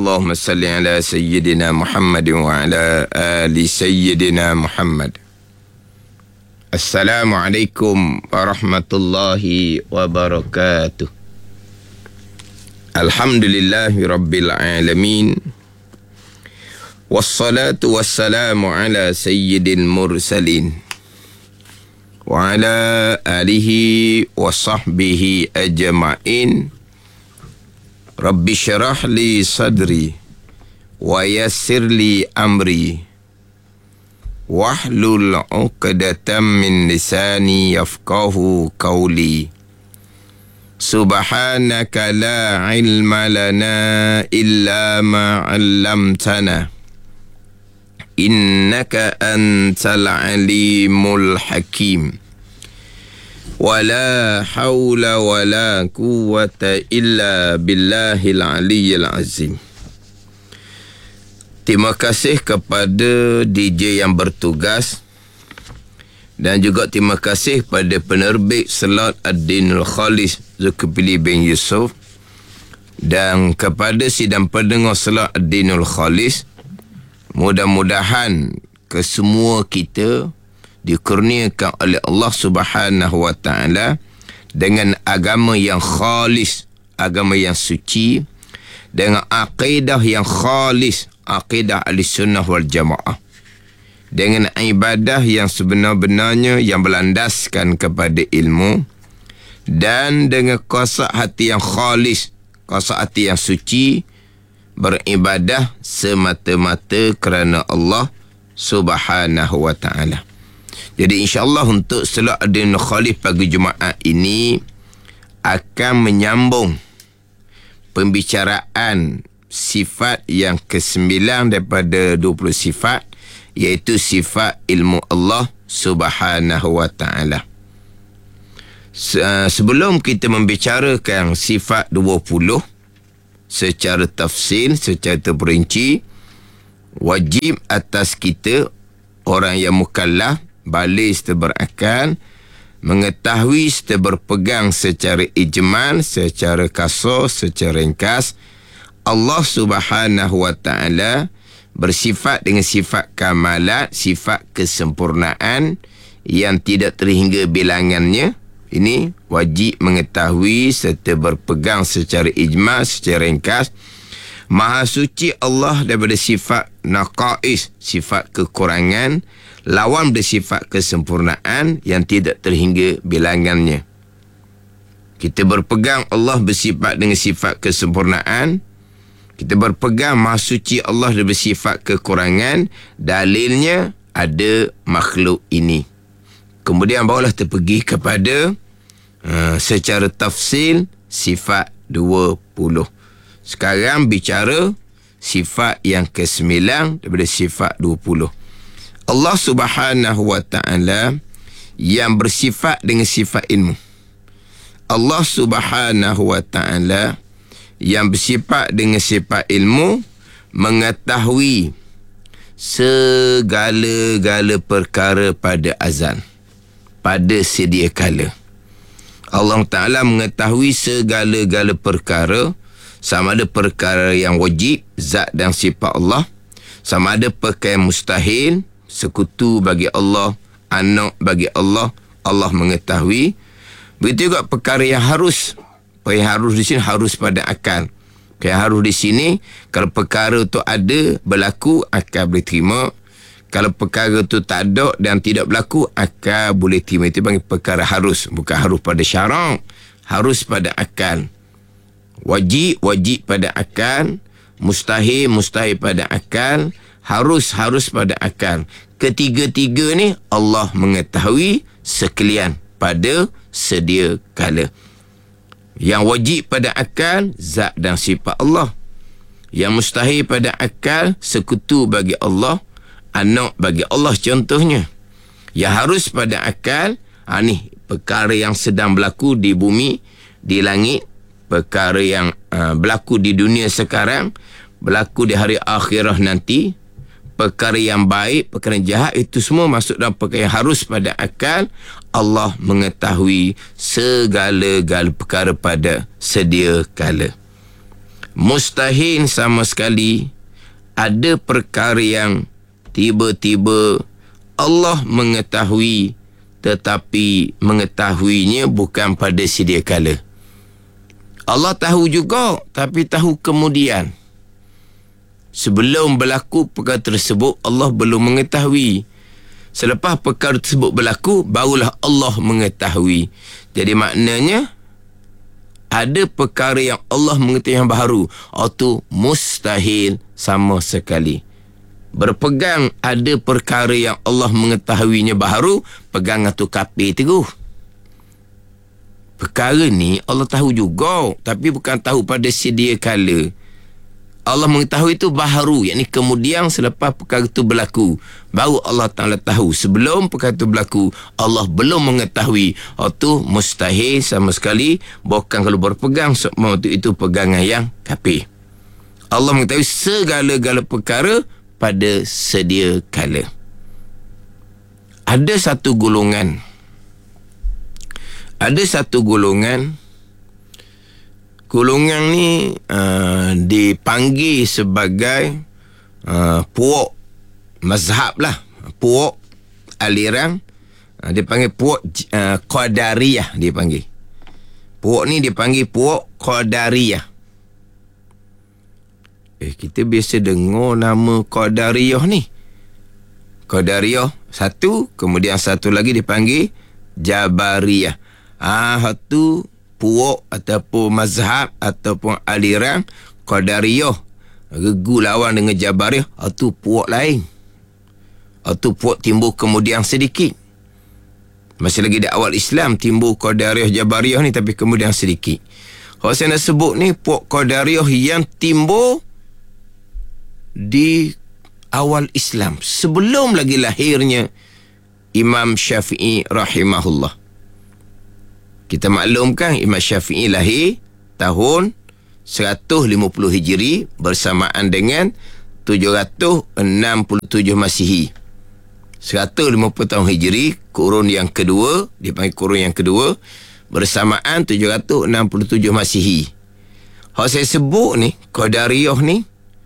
Allahumma salli ala Sayyidina Muhammad wa ala ali Sayyidina Muhammad. Assalamualaikum warahmatullahi wabarakatuh. Alhamdulillahi rabbil alamin. Wassalatu wassalamu ala sayyidil mursalin wa ala alihi wa sahbihi ajma'in. Rabbi syarah li sadri wa yassir li amri wahlul 'uqdatam min lisani yafqahu qawli. Subhanaka la ilma lana illa ma 'allamtana innaka antal alimul hakim. Wala hawla wala quwwata illa billahil aliyyil azim. Terima kasih kepada DJ yang bertugas dan juga terima kasih kepada penerbit Salat Ad-Dinul Khalis Zulkifli bin Yusuf dan kepada sidang pendengar Salat Ad-Dinul Khalis. Mudah-mudahan kesemua kita dikurniakan oleh Allah Subhanahu wa taala dengan agama yang khalis, agama yang suci, dengan akidah yang khalis, akidah Ahlussunnah wal Jamaah, dengan ibadah yang sebenar-benarnya yang berlandaskan kepada ilmu, dan dengan kuasa hati yang khalis, kuasa hati yang suci, beribadah semata-mata kerana Allah Subhanahu wa taala. Jadi insya-Allah untuk Salat Ad-Dinul Khalis pagi Jumaat ini akan menyambung pembicaraan sifat yang ke-9 daripada 20 sifat, iaitu sifat ilmu Allah Subhanahu wa taala. Sebelum kita membicarakan sifat 20 secara tafsil, secara terperinci, wajib atas kita orang yang mukallaf, balik serta berakal, mengetahui serta berpegang secara ijmal, secara kasar, secara ringkas, Allah Subhanahu wa taala bersifat dengan sifat kamalat, sifat kesempurnaan yang tidak terhingga bilangannya. Ini wajib mengetahui serta berpegang secara ijmal, secara ringkas. Maha suci Allah daripada sifat naqais, sifat kekurangan, lawan bersifat kesempurnaan yang tidak terhingga bilangannya. Kita berpegang Allah bersifat dengan sifat kesempurnaan, kita berpegang maha suci Allah daripada sifat kekurangan, dalilnya ada makhluk ini. Kemudian barulah terpergi kepada secara tafsil sifat 20. Sekarang bicara sifat yang ke-9 daripada sifat 20. Allah Subhanahu wa taala yang bersifat dengan sifat ilmu. Allah Subhanahu wa taala yang bersifat dengan sifat ilmu, mengetahui segala-gala perkara pada azal, pada sedia kala. Allah Ta'ala mengetahui segala-gala perkara, sama ada perkara yang wajib, zat dan sifat Allah, sama ada perkara yang mustahil, sekutu bagi Allah, anak bagi Allah, Allah mengetahui. Begitu juga perkara yang harus. Yang harus di sini harus pada akal. Yang harus di sini, kalau perkara itu ada, berlaku, akal boleh terima. Kalau perkara itu tak ada dan tidak berlaku, akal boleh terima. Itu panggil perkara harus. Bukan harus pada syarak, harus pada akal. Wajib pada akal, mustahil pada akal, harus pada akal. Ketiga-tiga ni Allah mengetahui sekalian pada sedia kala. Yang wajib pada akal, zat dan sifat Allah. Yang mustahil pada akal, sekutu bagi Allah, anak bagi Allah contohnya. Yang harus pada akal, ni perkara yang sedang berlaku di bumi, di langit, perkara yang berlaku di dunia sekarang, berlaku di hari akhirah nanti, perkara yang baik, perkara yang jahat, itu semua masuk dalam perkara yang harus pada akal. Allah mengetahui segala-gala perkara pada sedia kala. Mustahil sama sekali ada perkara yang tiba-tiba Allah mengetahui, tetapi mengetahuinya bukan pada sedia kala. Allah tahu juga, tapi tahu kemudian. Sebelum berlaku perkara tersebut, Allah belum mengetahui. Selepas perkara tersebut berlaku, barulah Allah mengetahui. Jadi maknanya, ada perkara yang Allah mengetahui yang baharu, itu mustahil sama sekali. Berpegang ada perkara yang Allah mengetahuinya baharu, pegang atau kapir teguh. Perkara ni Allah tahu juga, tapi bukan tahu pada sedia kala. Allah mengetahui itu baharu, yakni kemudian selepas perkara itu berlaku, baru Allah Ta'ala tahu. Sebelum perkara itu berlaku, Allah belum mengetahui. Itu mustahil sama sekali, bukan kalau berpegang waktu itu pegangan yang kafir. Allah mengetahui segala-gala perkara pada sedia kala. Ada satu golongan ni dipanggil sebagai puak mazhab lah, puak aliran, dipanggil puak Qadariyah. Puak ni dipanggil puak Qadariyah. Kita biasa dengar nama Qadariyah ni. Qadariyah satu, kemudian satu lagi dipanggil Jabariyah. Satu puak ataupun mazhab ataupun aliran Qadariyah regu lawan dengan Jabariyah, itu puak lain. Itu puak timbul kemudian sedikit. Masih lagi di awal Islam timbul Qadariyah Jabariyah ni, tapi kemudian sedikit. Kalau saya nak sebut ni, puak Qadariyah yang timbul di awal Islam, sebelum lagi lahirnya Imam Syafi'i rahimahullah. Kita maklumkan Imam Syafi'i lahir tahun 150 Hijri bersamaan dengan 767 Masihi. 150 tahun Hijri, kurun yang kedua, dipanggil kurun yang kedua, bersamaan 767 Masihi. Hak saya sebut ni, Qadariyah ni,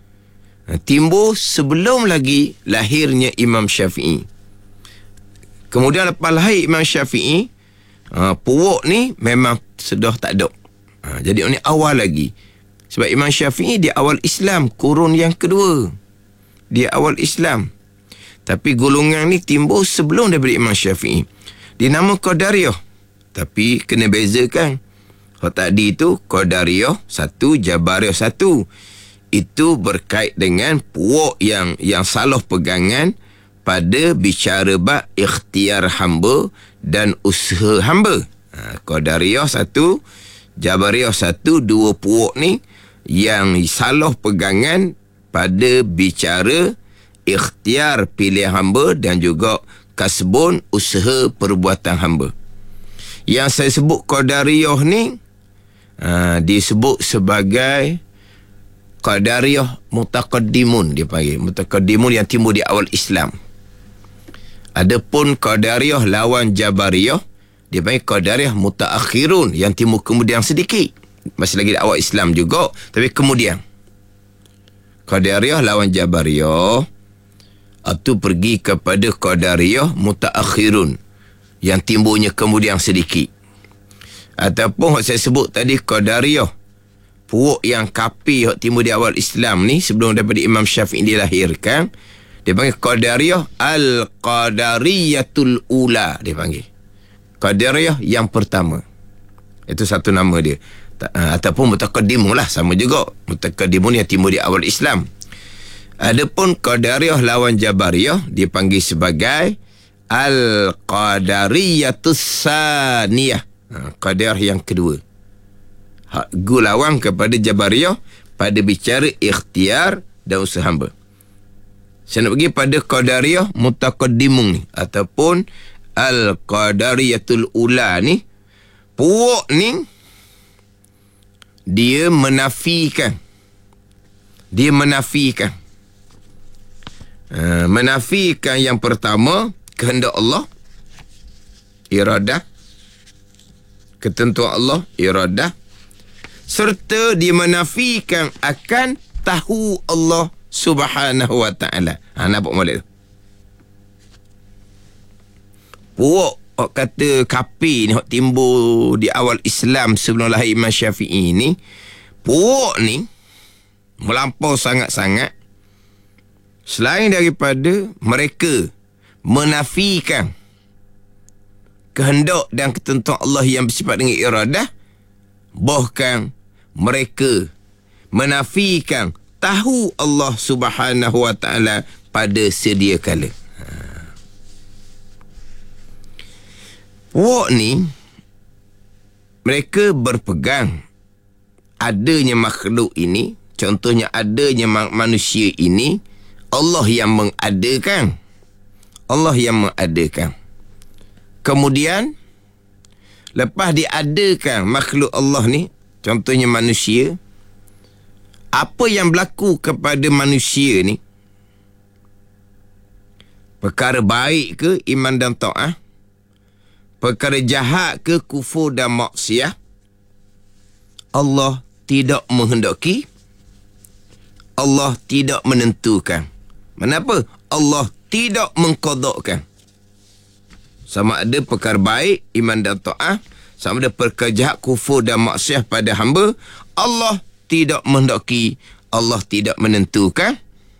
timbul sebelum lagi lahirnya Imam Syafi'i. Kemudian lepas lahir Imam Syafi'i, puak ni memang sudah tak ada. Jadi ini awal lagi. Sebab Imam Syafi'i di awal Islam, kurun yang kedua. Di awal Islam. Tapi golongan ni timbul sebelum daripada Imam Syafi'i. Dinama Qadariyah. Tapi kena bezakan. Kalau tadi itu Qadariyah satu, Jabariyah satu. Itu berkait dengan puak yang salah pegangan pada bicara bab ikhtiar hamba dan usaha hamba. Qadariyah satu, Jabariyah satu, dua puak ni yang salah pegangan pada bicara ikhtiar pilih hamba dan juga kasbun usaha perbuatan hamba. Yang saya sebut Qadariyah ni disebut sebagai Qadariyah mutaqaddimun, dia panggil mutaqaddimun, yang timbul di awal Islam. Adapun Qadariyah lawan Jabariyah, dia panggil Qadariyah mutaakhirun, yang timbul kemudian sedikit. Masih lagi di awal Islam juga, tapi kemudian. Qadariyah lawan Jabariyah, itu pergi kepada Qadariyah mutaakhirun, yang timbulnya kemudian sedikit. Ataupun saya sebut tadi Qadariyah, puak yang kafir yang timbul di awal Islam ni, sebelum daripada Imam Syafi'i dilahirkan, dia panggil Qadariyah Al-Qadariyatul Ula, dia panggil. Qadariyah yang pertama. Itu satu nama dia. Ataupun Mutaqaddimun lah, sama juga. Mutaqaddimun yang timbul di awal Islam. Adapun Qadariyah lawan Jabariyah, dia panggil sebagai Al-Qadariyatus Saniyah. Qadariyah yang kedua. Gulawang kepada Jabariyah pada bicara ikhtiar dan usaha hamba. Saya nak pergi pada Qadariyah mutaqaddimun ni, ataupun Al-Qadariyatul Ula ni. Puak ni dia menafikan yang pertama, kehendak Allah, iradah, ketentuan Allah, iradah. serta dia menafikan akan tahu Allah Subhanahu wa ta'ala. Nampak molek tu? Puak kata kafir ni, hok timbul di awal Islam sebelum lahir Imam Syafi'i ni, puak ni melampau sangat-sangat. Selain daripada mereka menafikan kehendak dan ketentuan Allah yang bersifat dengan iradah, bahkan mereka menafikan tahu Allah Subhanahu wa ta'ala pada sedia kala. Puak ni mereka berpegang adanya makhluk ini, contohnya adanya manusia ini, Allah yang mengadakan. Allah yang mengadakan. Kemudian lepas diadakan makhluk Allah ni, contohnya manusia, apa yang berlaku kepada manusia ni, perkara baik ke iman dan ta'ah, perkara jahat ke kufur dan maksiat, Allah tidak menghendaki, Allah tidak menentukan. Kenapa? Allah tidak mengqadakkan. Sama ada perkara baik, iman dan ta'ah, sama ada perkara jahat, kufur dan maksiat pada hamba, Allah tidak menghendaki, Allah tidak menentukan.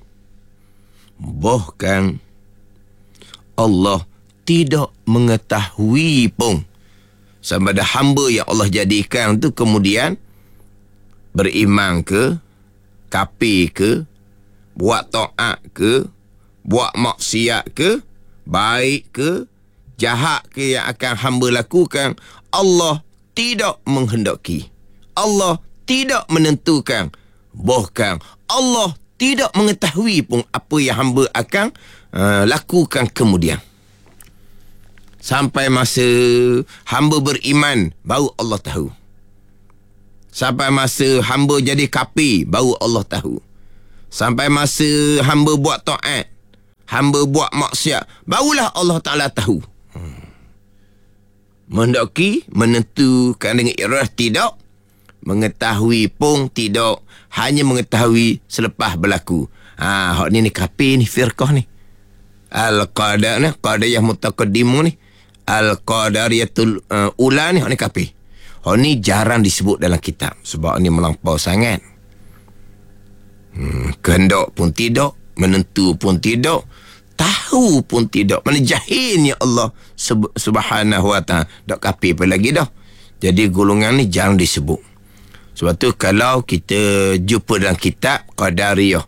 Bahkan Allah tidak mengetahui pun sama ada hamba yang Allah jadikan tu kemudian beriman ke, kafir ke, buat taat ke, buat maksiat ke, baik ke, jahat ke yang akan hamba lakukan, Allah tidak menghendaki, Allah tidak menentukan, bahkan Allah tidak mengetahui pun apa yang hamba akan lakukan kemudian. Sampai masa hamba beriman, baru Allah tahu. Sampai masa hamba jadi kafir, baru Allah tahu. Sampai masa hamba buat taat, hamba buat maksiat, barulah Allah Ta'ala tahu. Menghendaki, menentukan dengan iradah tidak, mengetahui pun tidak, hanya mengetahui selepas berlaku. Hak ni kafir ni, firqah ni. Al-Qadar ni, Qadariyah Mutaqaddimun ni, Al-Qadariyatul Ula ni, hak ni kafir. Hak ni jarang disebut dalam kitab sebab ni melampau sangat. Kehendak pun tidak, menentu pun tidak, tahu pun tidak. Mana jahilnya Allah Subhanahu wa ta'ala. Dak kafir apa lagi dah. Jadi golongan ni jarang disebut. Sebab tu kalau kita jumpa dalam kitab Qadariyah,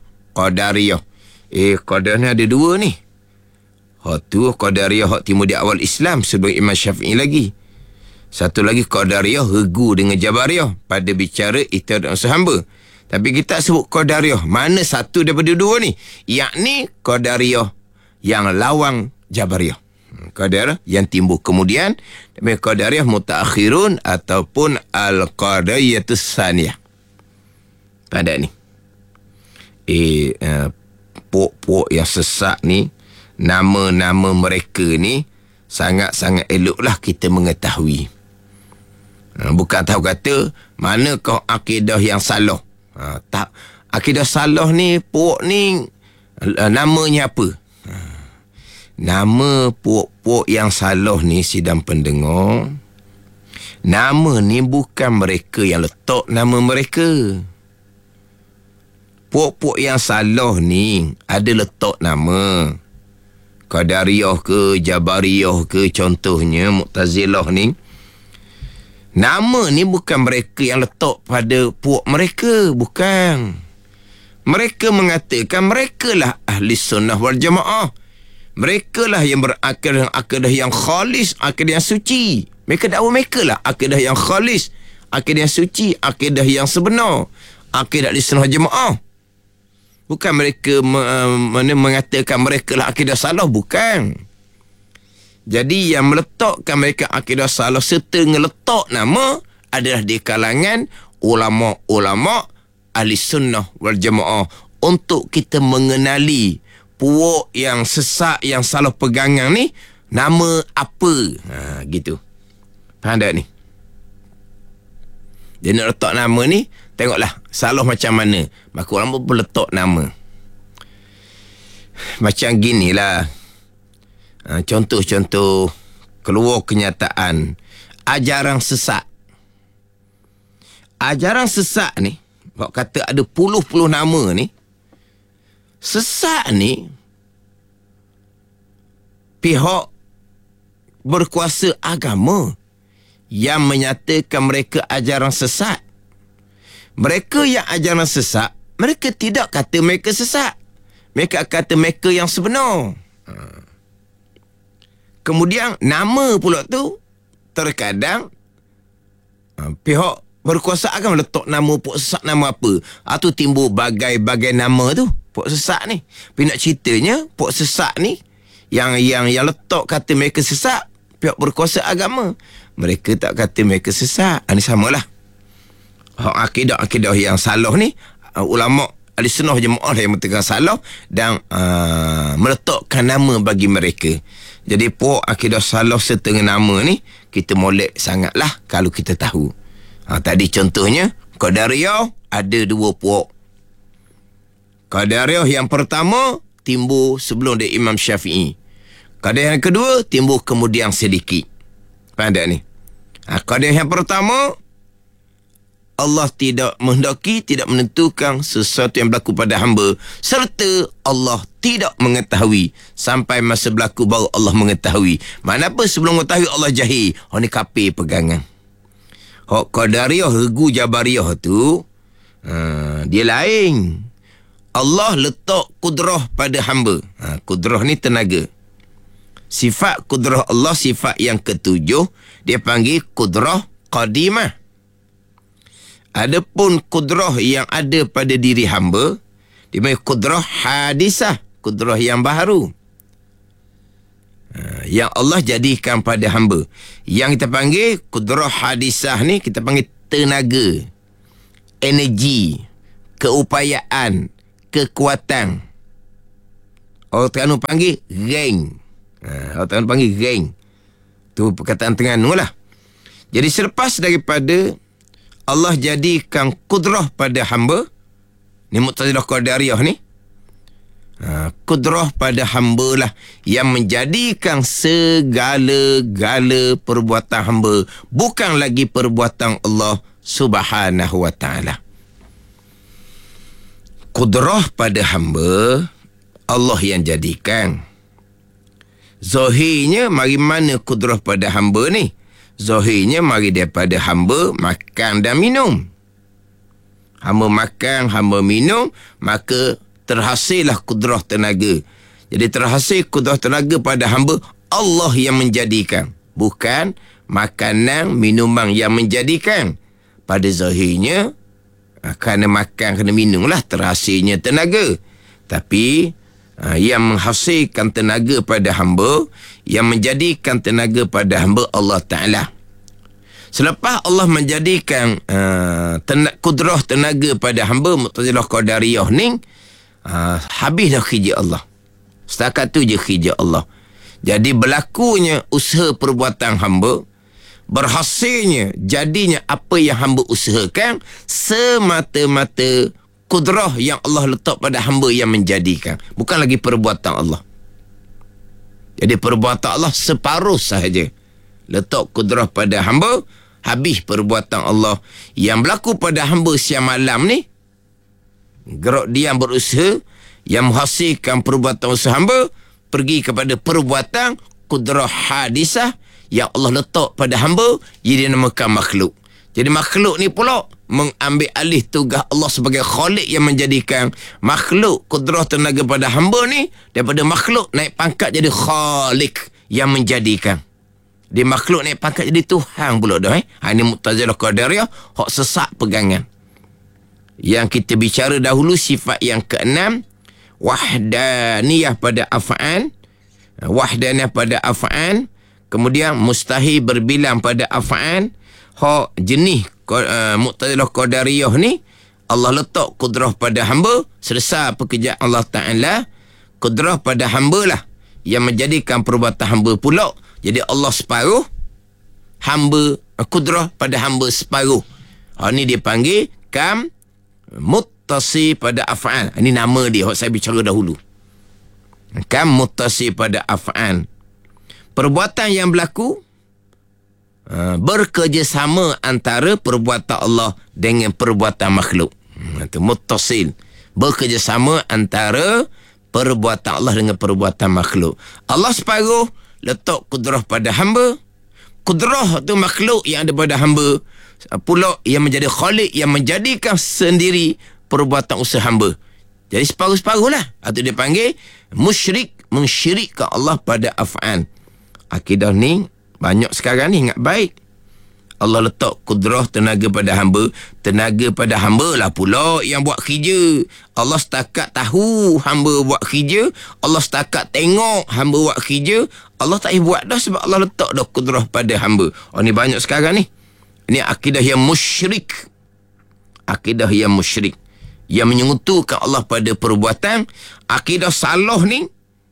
Qadar ni ada dua ni. Hak tu Qadariyah hak timur di awal Islam sebelum Imam Syafi'i lagi. Satu lagi Qadariyah regu dengan Jabariyah pada bicara ikhtiar dan usaha hamba. Tapi kita sebut Qadariyah, mana satu daripada dua ni? Yakni Qadariyah yang lawang Jabariyah. Qadariyah yang timbul kemudian, demi Qadariyah mutaakhirun ataupun Al-Qadariyatus Saniyah. Pada ni. Pok-pok yang sesat ni, nama-nama mereka ni sangat-sangat eloklah kita mengetahui. Bukan tahu kata mana kau akidah yang salah. Tak, akidah salah ni, pok ni namanya apa? Nama pok-pok yang salah ni, sidang pendengar, nama ni bukan mereka yang letak nama mereka. Pok-pok yang salah ni ada letak nama. Qadariyah ke, Jabariyah ke, contohnya Mu'tazilah ni, nama ni bukan mereka yang letak pada puak mereka, bukan. Mereka mengatakan merekalah ahli sunnah wal jamaah. Merekalah yang berakidah yang khalis, akidah yang suci. Mereka dakwa merekalah akidah yang khalis, akidah yang suci, akidah yang sebenar, akidah ahli sunnah wal jamaah. Bukan mereka mengatakan merekalah akidah salah, bukan. Jadi yang meletakkan mereka akidah salah serta ngeletak nama adalah di kalangan ulama-ulama ahli sunnah wal jamaah, untuk kita mengenali puak yang sesat, yang salah pegangan ni nama apa. Gitu. Faham tak ni? Dia nak letak nama ni, tengoklah salah macam mana. Maka ulama pun letak nama. Macam ginilah. Contoh-contoh keluar kenyataan ajaran sesat. Ajaran sesat ni, kalau kata ada puluh-puluh nama ni, sesat ni pihak berkuasa agama yang menyatakan mereka ajaran sesat. Mereka yang ajaran sesat, mereka tidak kata mereka sesat. Mereka kata mereka yang sebenar. Kemudian nama pula tu terkadang pihak berkuasa agama letak nama pok sesat nama apa. Tu timbul bagai-bagai nama tu pok sesat ni. Tapi nak ceritanya pok sesat ni yang letak kata mereka sesat pihak berkuasa agama. Mereka tak kata mereka sesat. Ini samalah. Akidah-akidah yang salah ni, ulama ahli sunnah jemaah yang mengatakan salah dan meletakkan nama bagi mereka. Jadi pok akidah salah setengah nama ni kita molek sangatlah kalau kita tahu. Tadi contohnya Qadariyah ada dua pok. Qadariyah yang pertama timbul sebelum dia Imam Syafi'i. Qadariyah yang kedua timbul kemudian sedikit. Faham tak ni? Qadariyah yang pertama, Allah tidak menghendaki, tidak menentukan sesuatu yang berlaku pada hamba, serta Allah tidak mengetahui. Sampai masa berlaku baru Allah mengetahui. Mana apa sebelum mengetahui Allah jahil. Ni kafir pegangan. Qadariyah regu Jabariyah tu dia lain. Allah letak kudrah pada hamba. Kudrah ni tenaga. Sifat kudrah Allah, sifat yang ketujuh, dia panggil kudrah qadimah. Adapun kudrah yang ada pada diri hamba, dia panggil kudrah hadisah, kudrah yang baru. Yang Allah jadikan pada hamba. Yang kita panggil kudrah hadisah ni, kita panggil tenaga, energi, keupayaan, kekuatan. Orang Terengganu panggil rank. Orang Terengganu panggil rank. Tu perkataan Terengganu lah. Jadi selepas daripada Allah jadikan kudrah pada hamba, ni Mu'tazilah Qadariyah ni, kudrah pada hamba lah yang menjadikan segala-gala perbuatan hamba, bukan lagi perbuatan Allah Subhanahu wa ta'ala. Kudrah pada hamba Allah yang jadikan. Zahirnya mari mana kudrah pada hamba ni? Zahirnya mari daripada hamba makan dan minum. Hamba makan, hamba minum, maka terhasillah kudrah tenaga. Jadi terhasil kudrah tenaga pada hamba, Allah yang menjadikan, bukan makanan, minuman yang menjadikan. Pada zahirnya kerana makan, kena minum lah terhasilnya tenaga. Tapi yang menghasilkan tenaga pada hamba, yang menjadikan tenaga pada hamba, Allah Ta'ala. Selepas Allah menjadikan kudrah tenaga pada hamba, Mu'tazilah Qadariyah ni, habislah kerja Allah. Setakat tu je kerja Allah. Jadi berlakunya usaha perbuatan hamba, berhasilnya jadinya apa yang hamba usahakan, semata-mata kudrah yang Allah letak pada hamba yang menjadikan, bukan lagi perbuatan Allah. Jadi perbuatan Allah separuh sahaja. Letak kudrah pada hamba, habis perbuatan Allah. Yang berlaku pada hamba siang malam ni, gerak diam berusaha, yang menghasilkan perbuatan usaha hamba pergi kepada perbuatan kudrah hadisah yang Allah letak pada hamba, ia dinamakan makhluk. Jadi makhluk ni pula mengambil alih tugas Allah sebagai khalik yang menjadikan makhluk. Kudrah tenaga pada hamba ni daripada makhluk naik pangkat jadi khalik yang menjadikan. Dia makhluk naik pangkat jadi Tuhan pula dah. Ini Mu'tazilah Qadariyah, hak sesak pegangan. Yang kita bicara dahulu sifat yang keenam, wahdaniyah pada af'an. Wahdaniyah pada af'an. Kemudian mustahil berbilang pada af'an. Hak jenis Mu'tazilah Qadariyah ni, Allah letak kudrah pada hamba, selesai pekerjaan Allah Ta'ala, kudrah pada hamba lah yang menjadikan perbuatan hamba pula. Jadi Allah separuh, hamba kudrah pada hamba separuh. Ini dia panggil kam muttasil pada af'al. Ini nama dia, saya bicara dahulu. Kam muttasil pada af'al. Perbuatan yang berlaku bekerjasama antara perbuatan Allah dengan perbuatan makhluk. Itu muttasil. Bekerjasama antara perbuatan Allah dengan perbuatan makhluk. Allah separuh letak kudrah pada hamba. Kudrah tu makhluk yang ada pada hamba. Pula yang menjadi khalik, yang menjadikan sendiri perbuatan usaha hamba. Jadi separuh-separuh lah. Itu dia panggil musyrik, mensyirikkan Allah pada af'al. Akidah ni banyak sekarang ni ingat baik. Allah letak kudrah, tenaga pada hamba. Tenaga pada hamba lah pula yang buat kerja. Allah setakat tahu hamba buat kerja. Allah setakat tengok hamba buat kerja. Allah tak buat dah sebab Allah letak dah kudrah pada hamba. Ni banyak sekarang ni. Ini akidah yang musyrik. Akidah yang musyrik. Yang menyentuhkan Allah pada perbuatan. Akidah salah ni,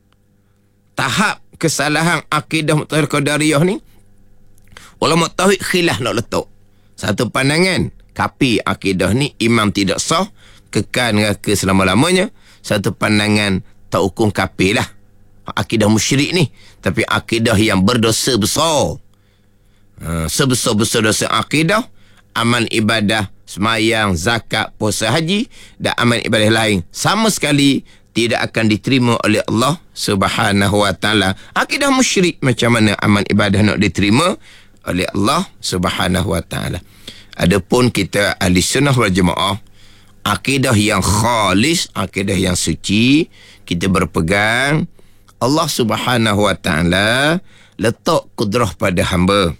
tahap kesalahan akidah Mu'tazilah Qadariyah ni, ulama tauhid khilaf nak letak. Satu pandangan, kafir akidah ni, imam tidak sah, kekal neraka selama-lamanya. Satu pandangan, tak hukum kafir lah. Akidah musyrik ni. Tapi akidah yang berdosa besar. Sebesar-besar dosa akidah, amal ibadah, semayang, zakat, puasa, haji dan amal ibadah lain sama sekali tidak akan diterima oleh Allah Subhanahu wa taala. Akidah musyrik, macam mana amal ibadah nak diterima oleh Allah Subhanahu wa taala. Adapun kita ahli sunnah wal jamaah, akidah yang khalis, akidah yang suci, kita berpegang Allah Subhanahu wa taala letak kudrah pada hamba.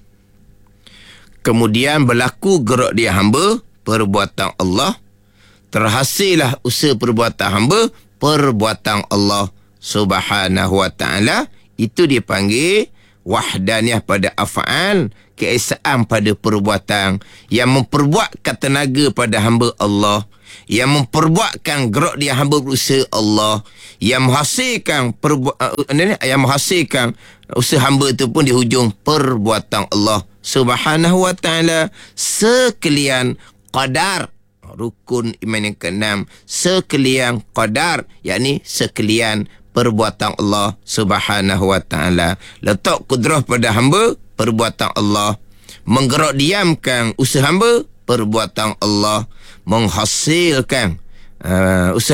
Kemudian berlaku gerak dia hamba, perbuatan Allah. Terhasillah usaha perbuatan hamba, perbuatan Allah Subhanahu wa taala. Itu dipanggil wahdaniyah pada af'al, keesaan pada perbuatan, yang memperbuatkan tenaga pada hamba Allah, yang memperbuatkan gerak dia hamba berusaha Allah, yang menghasilkan usaha hamba itu pun di hujung perbuatan Allah Subhanahu wa taala. Sekalian qadar, rukun iman yang keenam, sekalian qadar, yakni sekalian perbuatan Allah Subhanahu wa taala. Letak kudrah pada hamba, perbuatan Allah. Menggerak diamkan usaha hamba, perbuatan Allah. Menghasilkan usaha